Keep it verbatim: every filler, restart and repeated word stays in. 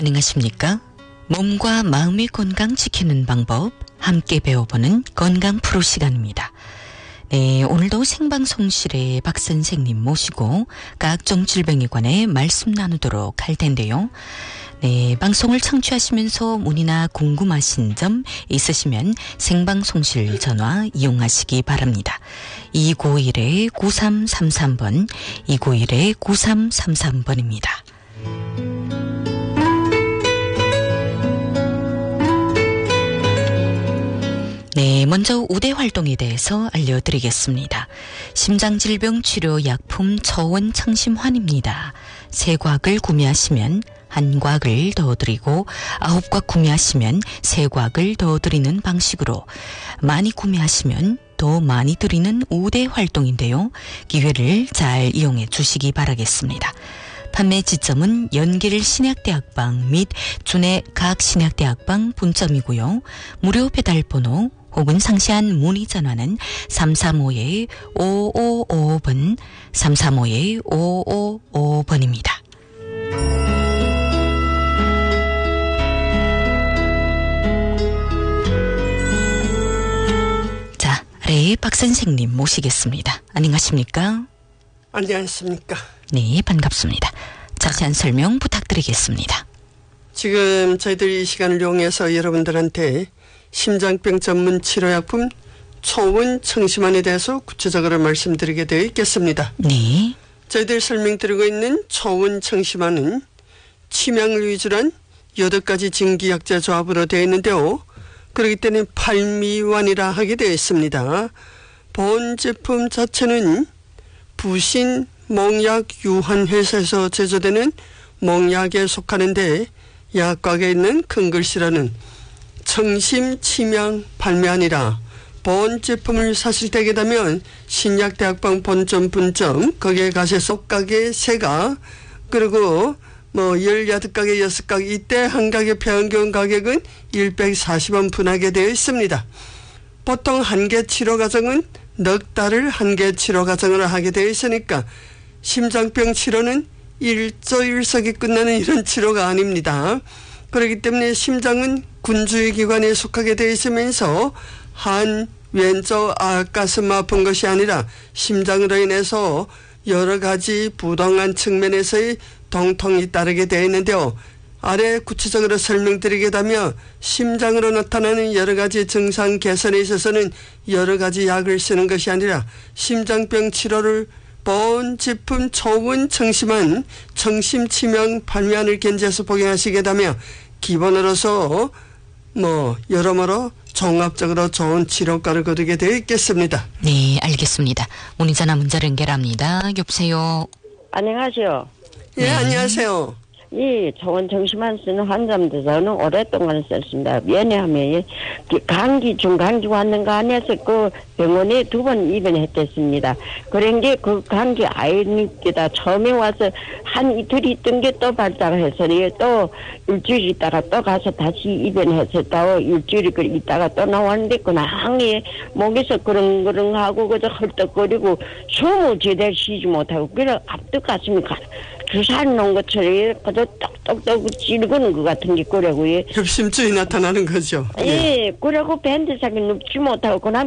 안녕하십니까? 몸과 마음의 건강 지키는 방법 함께 배워보는 건강 프로 시간입니다. 네, 오늘도 생방송실에 박 선생님 모시고 각종 질병에 관해 말씀 나누도록 할 텐데요. 네, 방송을 청취하시면서 문의나 궁금하신 점 있으시면 생방송실 전화 이용하시기 바랍니다. 이구일 구삼삼삼 번, 이구일 구삼삼삼 번입니다. 네, 먼저 우대 활동에 대해서 알려드리겠습니다. 심장질병 치료 약품 처원 청심환입니다. 세 곽을 구매하시면 한 곽을 더 드리고 아홉 곽 구매하시면 세 곽을 더 드리는 방식으로 많이 구매하시면 더 많이 드리는 우대 활동인데요. 기회를 잘 이용해 주시기 바라겠습니다. 판매 지점은 연길 신약대학방 및 준해 각 신약대학방 분점이고요. 무료 배달 번호 혹은 상세한 문의 전화는 삼삼오 오오오오 번, 삼삼오 오오오오 번입니다. 자, 아래 박 선생님 모시겠습니다. 안녕하십니까? 안녕하십니까? 네, 반갑습니다. 자세한 설명 부탁드리겠습니다. 지금 저희들이 이 시간을 이용해서 여러분들한테 심장병 전문 치료약품 초원 청심환에 대해서 구체적으로 말씀드리게 되어 있겠습니다. 네. 저희들이 설명드리고 있는 초원 청심환은 치명을 위주로 한 여덟 가지 증기약재 조합으로 되어 있는데요. 그렇기 때문에 팔미환이라 하게 되어 있습니다. 본 제품 자체는 부신 몽약 유한 회사에서 제조되는 몽약에 속하는데 약곽에 있는 큰 글씨로는 청심 치명 발매하니라. 본 제품을 사실 때게 되면 신약대학방 본점 분점 거기에 가셔서 가게 세 가 그리고 뭐 열여덟 가게 여섯 가게 이때 한 가게 평균 가격은 백사십 원 분하게 되어 있습니다. 보통 한 개 치료 과정은 넉 달을 한 개 치료 과정을 하게 되어 있으니까 심장병 치료는 일조일석이 끝나는 이런 치료가 아닙니다. 그렇기 때문에 심장은 군주의 기관에 속하게 되어 있으면서 한, 왼쪽, 앞가슴 아픈 것이 아니라 심장으로 인해서 여러 가지 부당한 측면에서의 통통이 따르게 되어 있는데요. 아래 구체적으로 설명드리겠다면 심장으로 나타나는 여러 가지 증상 개선에 있어서는 여러 가지 약을 쓰는 것이 아니라 심장병 치료를 본 제품 초원 청심환 청심 치명 발매안을 견지해서 복용하시게 되면 기본으로서 뭐 여러모로 종합적으로 좋은 치료과를 거두게 되어 있겠습니다. 네, 알겠습니다. 문의 전화 문자 연결합니다. 여보세요. 안녕하세요. 예, 네. 안녕하세요. 이 초원 청심환 쓰는 환자인데 저는 오랫동안 썼습니다. 왜냐하면 감기 중감기 왔는가 안에서 그 병원에 두 번 입원했댔습니다. 그런 게 그 감기 아이니까 처음에 와서 한 이틀 있던 게 또 발작해서 또 일주일 있다가 또 가서 다시 입원해서 또 일주일 있다가 또 나왔는데 그냥에 목에서 그릉그릉하고 그저 헐떡거리고 숨을 제대로 쉬지 못하고 그래 앞뒤 가슴이 가 주사 놓은 것처럼 그저 똑똑똑 찌르고는 것 같은 게 그러고 예. 협심증이 나타나는 거죠. 예, 예. 그러고 밴드사기 눕지 못하고 그냥